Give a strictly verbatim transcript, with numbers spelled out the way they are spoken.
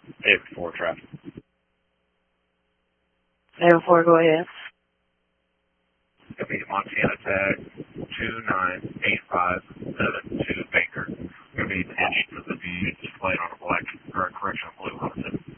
eight four traffic. eight four, go ahead. It'll be Montana tag two nine eight five seven two Baker. It'll be pitched